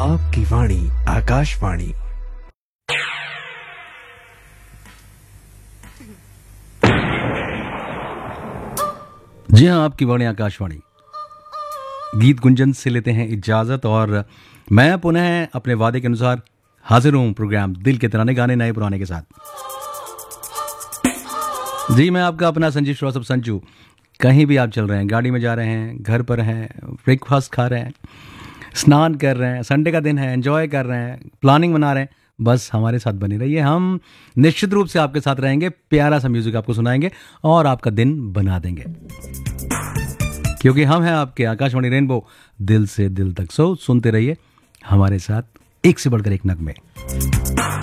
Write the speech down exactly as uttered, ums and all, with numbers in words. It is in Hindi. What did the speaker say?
आपकी वाणी आकाशवाणी। जी हाँ, आपकी वाणी आकाशवाणी। गीत गुंजन से लेते हैं इजाजत और मैं पुनः अपने वादे के अनुसार हाजिर हूँ प्रोग्राम दिल के तराने गाने नए पुराने के साथ। जी मैं आपका अपना संजीव श्रीवास्तव संजू। कहीं भी आप चल रहे हैं, गाड़ी में जा रहे हैं, घर पर हैं, ब्रेकफास्ट खा रहे हैं, स्नान कर रहे हैं, संडे का दिन है, एंजॉय कर रहे हैं, प्लानिंग बना रहे हैं, बस हमारे साथ बने रहिए। हम निश्चित रूप से आपके साथ रहेंगे, प्यारा सा म्यूजिक आपको सुनाएंगे और आपका दिन बना देंगे, क्योंकि हम हैं आपके आकाशवाणी रेनबो दिल से दिल तक। सो सुनते रहिए हमारे साथ, एक से बढ़कर एक नगमे।